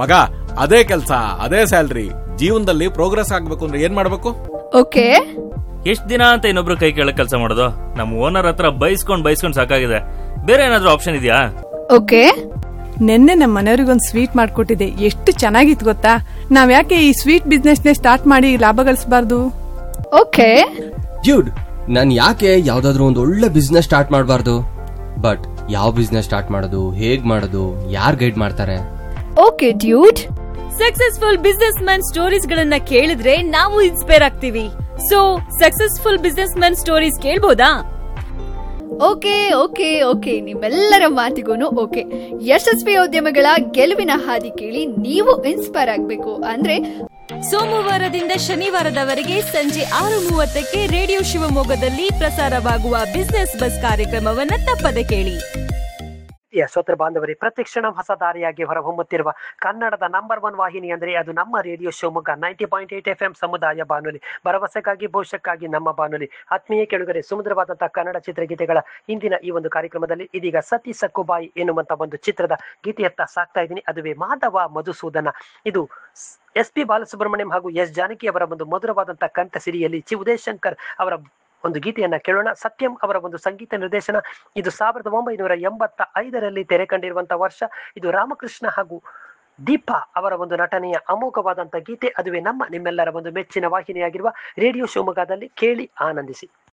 ಮಗ, ಅದೇ ಕೆಲಸ, ಅದೇ ಸ್ಯಾಲ್ರಿ, ಜೀವನದಲ್ಲಿ ಪ್ರೋಗ್ರೆಸ್ ಆಗ್ಬೇಕು ಅಂದ್ರೆ ಏನ್ ಮಾಡ್ಬೇಕು? ಓಕೆ, ಎಷ್ಟ್ ದಿನ ಅಂತ ಇನ್ನೊಬ್ರು ಕೈ ಕೆಳಗ್ ಕೆಲಸ ಮಾಡೋದು? ನಮ್ ಓನರ್ ಹತ್ರ ಬೈಸ್ಕೊಂಡ್ ಸಾಕಾಗಿದೆ. ಬೇರೆ ಏನಾದ್ರೂ ಆಪ್ಷನ್ ಇದೆಯಾ? ಓಕೆ. ನಿನ್ನೆ ನಮ್ಮ ಮನೆಯವ್ರಿಗೊಂದು ಸ್ವೀಟ್ ಮಾಡ್ಕೊಟ್ಟಿದೆ, ಎಷ್ಟು ಚೆನ್ನಾಗಿತ್ತು ಗೊತ್ತಾ? ನಾವ್ ಯಾಕೆ ಈ ಸ್ವೀಟ್ ಬಿಸ್ನೆಸ್ನೇ ಸ್ಟಾರ್ಟ್ ಮಾಡಿ ಲಾಭ ಗಳಿಸಬಾರ್ದು? ಓಕೆ ಡ್ಯೂಡ್, ನಾನ್ ಯಾಕೆ ಯಾವ್ದಾದ್ರು ಒಂದು ಒಳ್ಳೆ ಬಿಸ್ನೆಸ್ ಸ್ಟಾರ್ಟ್ ಮಾಡಬಾರ್ದು? ಬಟ್ ಯಾವ ಬಿಸ್ನೆಸ್ ಸ್ಟಾರ್ಟ್ ಮಾಡೋದು, ಹೇಗ್ ಮಾಡೋದು, ಯಾರ್ ಗೈಡ್ ಮಾಡ್ತಾರೆ? Okay dude, successful business man stories ಗಳನ್ನ ಕೇಳಿದ್ರೆ ನಾವು ಇನ್ಸ್ಪೈರ್ ಆಗ್ತೀವಿ. So successful business man stories ಕೇಳ್ಬೋದಾ? Okay okay okay, ನಿಮ್ಮೆಲ್ಲರ ಮಾತಿಗೂ ಓಕೆ. ಯಶಸ್ವಿ ಉದ್ಯಮಗಳ ಗೆಲುವಿನ ಹಾದಿ ಕೇಳಿ ನೀವು ಇನ್ಸ್ಪೈರ್ ಆಗಬೇಕು ಅಂದ್ರೆ ಸೋಮವಾರದಿಂದ ಶನಿವಾರದವರೆಗೆ ಸಂಜೆ 6:30ಕ್ಕೆ ರೇಡಿಯೋ ಶಿವಮೊಗ್ಗದಲ್ಲಿ ಪ್ರಸಾರವಾಗುವ ಬಿಸ್ನೆಸ್ ಬಸ್ ಕಾರ್ಯಕ್ರಮವನ್ನ ತಪ್ಪದೆ ಕೇಳಿ. ಶ್ರೋತೃ ಬಾಂಧವರೇ, ಪ್ರತಿಕ್ಷಣ ಹೊಸ ದಾರಿಯಾಗಿ ಹೊರಹೊಮ್ಮುತ್ತಿರುವ ಕನ್ನಡದ ನಂಬರ್ 1 ವಾಹಿನಿ ಅಂದ್ರೆ ಅದು ನಮ್ಮ ರೇಡಿಯೋ ಶಿವಮೊಗ್ಗ 90.8 FM ಸಮುದಾಯ ಬಾನುಲಿ, ಭರವಸೆಗಾಗಿ ಭವಿಷ್ಯಕ್ಕಾಗಿ ನಮ್ಮ ಬಾನುಲಿ. ಆತ್ಮೀಯ ಕೆಳಗರೆ, ಸುಮಧುರವಾದಂತಹ ಕನ್ನಡ ಚಿತ್ರಗೀತೆಗಳ ಇಂದಿನ ಈ ಒಂದು ಕಾರ್ಯಕ್ರಮದಲ್ಲಿ ಇದೀಗ ಸತಿ ಸಕ್ಕುಬಾಯಿ ಎನ್ನುವಂತ ಒಂದು ಚಿತ್ರದ ಗೀತೆಯತ್ತ ಸಾಕ್ತಾ ಇದ್ದೀನಿ. ಅದುವೇ ಮಾಧವ ಮಧುಸೂದನ. ಇದು SP ಬಾಲಸುಬ್ರಹ್ಮಣ್ಯಂ ಹಾಗೂ S ಜಾನಕಿ ಅವರ ಒಂದು ಮಧುರವಾದಂತಹ ಕಂಠ ಸಿರಿಯಲ್ಲಿ ಚಿ ಉದಯಶಂಕರ್ ಅವರ ಒಂದು ಗೀತೆಯನ್ನ ಕೇಳೋಣ. ಸತ್ಯಂ ಅವರ ಒಂದು ಸಂಗೀತ ನಿರ್ದೇಶನ. ಇದು 1985ರಲ್ಲಿ ತೆರೆ ಕಂಡಿರುವಂತಹ ವರ್ಷ. ಇದು ರಾಮಕೃಷ್ಣ ಹಾಗೂ ದೀಪಾ ಅವರ ಒಂದು ನಟನೆಯ ಅಮೋಘವಾದಂತಹ ಗೀತೆ. ಅದುವೇ ನಿಮ್ಮೆಲ್ಲರ ಒಂದು ಮೆಚ್ಚಿನ ವಾಹಿನಿಯಾಗಿರುವ ರೇಡಿಯೋ ಶಿವಮೊಗ್ಗದಲ್ಲಿ ಕೇಳಿ ಆನಂದಿಸಿ.